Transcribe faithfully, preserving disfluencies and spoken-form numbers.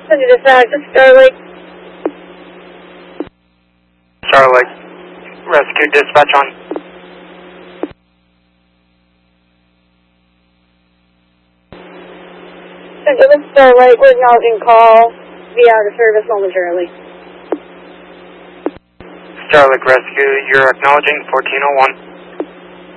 Send you dispatch, this is Starlight. Starlight, rescue dispatch on. Send you this is Starlight, we're acknowledging call. Be out of service momentarily. Starlight Rescue, you're acknowledging fourteen oh one.